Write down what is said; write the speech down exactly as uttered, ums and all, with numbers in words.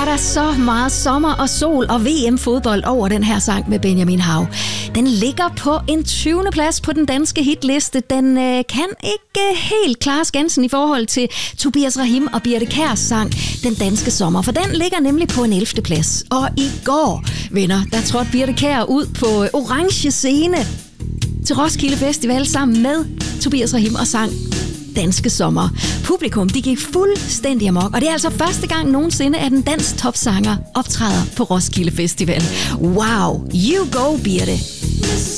der så meget sommer og sol og V M-fodbold over den her sang med Benjamin Hav. Den ligger på en tyvende plads på den danske hitliste. Den øh, kan ikke helt klare skansen i forhold til Tobias Rahim og Birthe Kjærs sang Den Danske Sommer, for den ligger nemlig på en ellevte plads. Og i går, venner, der trådte Birthe Kjær ud på orange scene til Roskilde Festival sammen med Tobias Rahim og sang Danske Sommer. Publikum, de gik fuldstændig amok, og det er altså første gang nogensinde, at en dansk topsanger optræder på Roskilde Festival. Wow, you go, Birthe!